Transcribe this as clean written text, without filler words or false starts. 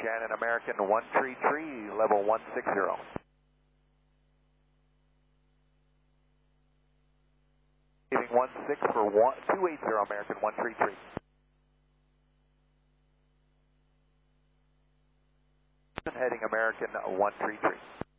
Shannon American 133, level 160. Leaving 16 for 280 American 133. Heading American 133.